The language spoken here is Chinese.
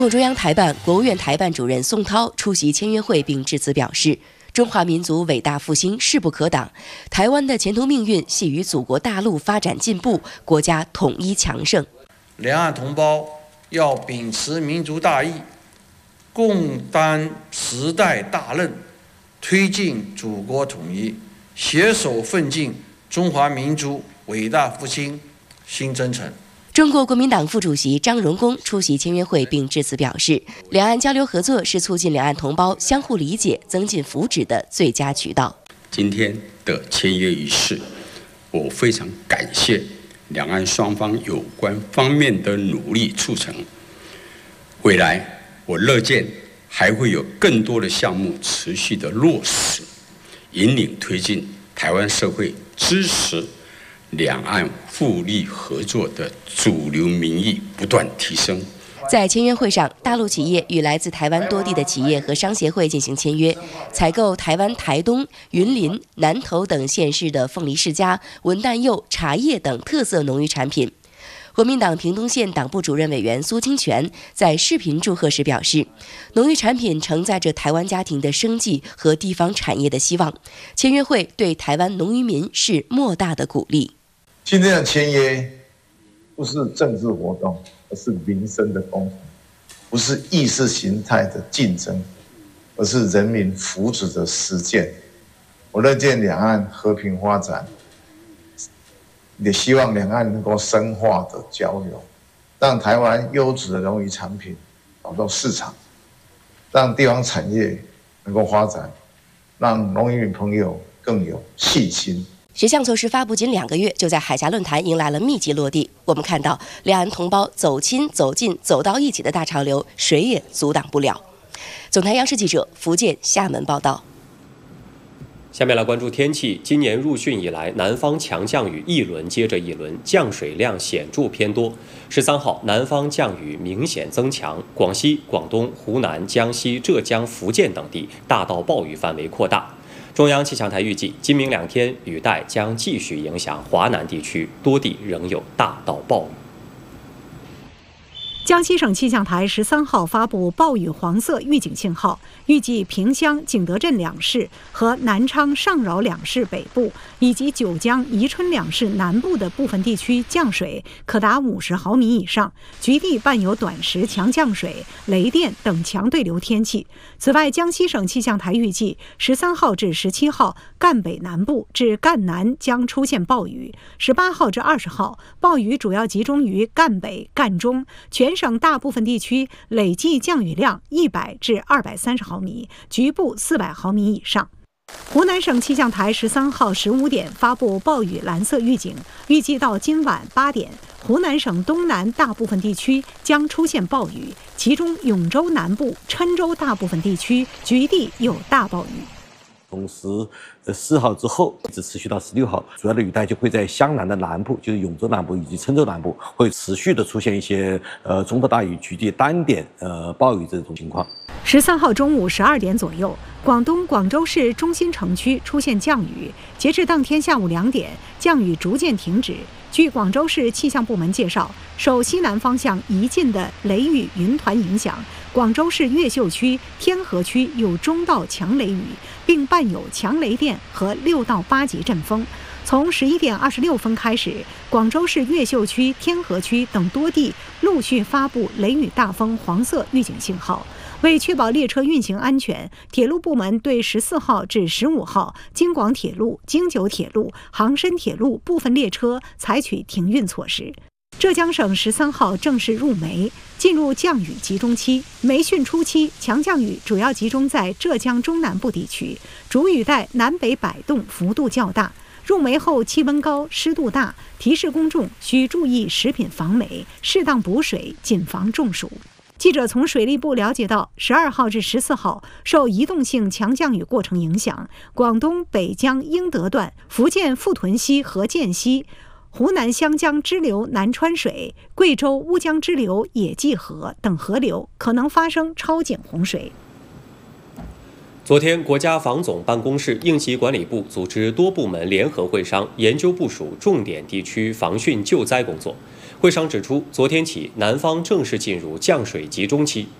中央台办、国务院台办主任宋涛出席签约会并致辞表示，中华民族伟大复兴势不可挡，台湾的前途命运系于祖国大陆发展进步、国家统一强盛。 两岸同胞要秉持民族大义，共担时代大任，推进祖国统一，携手奋进中华民族伟大复兴新征程。 中国国民党副主席张荣恭出席签约会并致辞表示，两岸交流合作是促进两岸同胞相互理解、增进福祉的最佳渠道。 今天的签约仪式，我非常感谢两岸双方有关方面的努力促成。未来我乐见还会有更多的项目持续的落实，引领推进台湾社会支持两岸互利合作的主流民意不断提升。 在签约会上，大陆企业与来自台湾多地的企业和商协会进行签约，采购台湾台东、云林、南投等县市的凤梨世家、文旦柚、茶叶等特色农渔产品。国民党屏东县党部主任委员苏清泉在视频祝贺时表示，农渔产品承载着台湾家庭的生计和地方产业的希望，签约会对台湾农渔民是莫大的鼓励。 今天的签约不是政治活动，而是民生的工程；不是意识形态的竞争，而是人民福祉的实践。我乐见两岸和平发展，也希望两岸能够深化的交流，让台湾优质的农渔产品找到市场，让地方产业能够发展，让农渔民朋友更有信心。 10项措施发布仅2个月，就在海峡论坛迎来了密集落地。我们看到两岸同胞走亲、走近、走到一起的大潮流，谁也阻挡不了。总台央视记者福建厦门报道。 下面来关注天气。今年入汛以来，南方强降雨一轮接着一轮，降水量显著偏多。13号，南方降雨明显增强，广西、广东、湖南、江西、浙江、福建等地大到暴雨范围扩大。中央气象台预计，今明2天雨带将继续影响华南地区，多地仍有大到暴雨。 江西省气象台13号发布暴雨黄色预警信号，预计萍乡、景德镇2市和南昌、上饶2市北部以及九江、宜春2市南部的部分地区降水可达50毫米以上，局地伴有短时强降水、雷电等强对流天气。此外，江西省气象台预计13号至17号，赣北南部至赣南将出现暴雨；18号至20号，暴雨主要集中于赣北、赣中，全省大部分地区累计降雨量100至230毫米，局部400毫米以上。湖南省气象台13号15点发布暴雨蓝色预警，预计到今晚8点，湖南省东南大部分地区将出现暴雨，其中永州南部、郴州大部分地区局地有大暴雨。 从14号之后一直持续到16号，主要的雨带就会在湘南的南部，就是永州南部以及郴州南部，会持续的出现一些中到大雨局地单点暴雨这种情况。 13号中午12点左右，广东广州市中心城区出现降雨，截至当天下午2点，降雨逐渐停止。据广州市气象部门介绍，受西南方向移进的雷雨云团影响，广州市越秀区、天河区有中到强雷雨，并伴有强雷电和6到8级阵风。从11点26分开始，广州市越秀区、天河区等多地陆续发布雷雨大风黄色预警信号。为确保列车运行安全，铁路部门对14号至15号京广铁路、京九铁路、杭深铁路部分列车采取停运措施。浙江省13号正式入梅，进入降雨集中期。梅汛初期，强降雨主要集中在浙江中南部地区，主雨带南北摆动幅度较大。入梅后气温高、湿度大，提示公众需注意食品防霉，适当补水，谨防中暑。记者从水利部了解到，12号至14号受移动性强降雨过程影响，广东北江英德段、福建富屯溪和涧溪、湖南湘江支流南川水、贵州乌江支流野济河等河流可能发生超警洪水。 昨天，国家防总办公室应急管理部组织多部门联合会商，研究部署重点地区防汛救灾工作。会商指出，昨天起，南方正式进入降水集中期。